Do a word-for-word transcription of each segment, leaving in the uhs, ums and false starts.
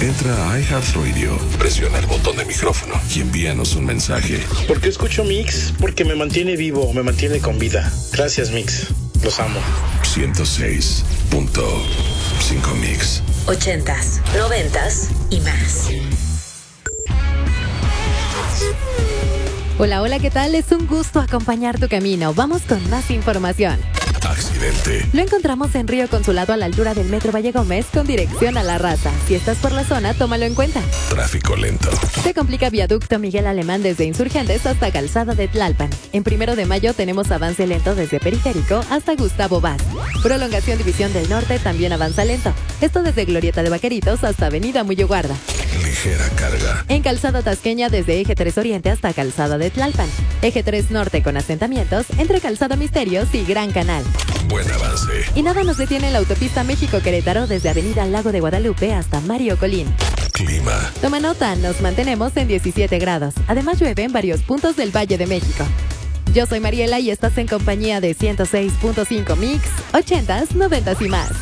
Entra a iHeartRadio, presiona el botón de micrófono y envíanos un mensaje. ¿Por qué escucho Mix? Porque me mantiene vivo, me mantiene con vida. Gracias, Mix. Los amo. ciento seis punto cinco Mix. Ochentas, noventas y más. Hola, hola, ¿qué tal? Es un gusto acompañar tu camino. Vamos con más información. Accidente. Lo encontramos en Río Consulado a la altura del Metro Valle Gómez con dirección a La Raza. Si estás por la zona, tómalo en cuenta. Tráfico lento. Se complica viaducto Miguel Alemán desde Insurgentes hasta Calzada de Tlalpan. En Primero de Mayo tenemos avance lento desde Periférico hasta Gustavo Vaz. Prolongación División del Norte también avanza lento. Esto desde Glorieta de Vaqueritos hasta Avenida Muyo Guarda. Ligera carga. En Calzada Tasqueña desde Eje tres Oriente hasta Calzada de Tlalpan. Eje tres Norte con asentamientos entre Calzada Misterios y Gran Canal. Buen avance. Y nada nos detiene en la autopista México-Querétaro desde Avenida Lago de Guadalupe hasta Mario Colín. Clima. Toma nota, nos mantenemos en diecisiete grados. Además llueve en varios puntos del Valle de México. Yo soy Mariela y estás en compañía de ciento seis punto cinco Mix, ochentas, noventas y más.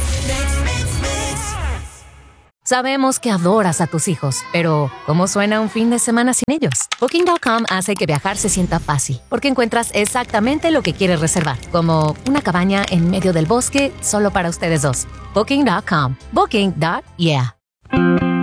Sabemos que adoras a tus hijos, pero ¿cómo suena un fin de semana sin ellos? Booking punto com hace que viajar se sienta fácil, porque encuentras exactamente lo que quieres reservar, como una cabaña en medio del bosque solo para ustedes dos. Booking punto com. Booking. Yeah.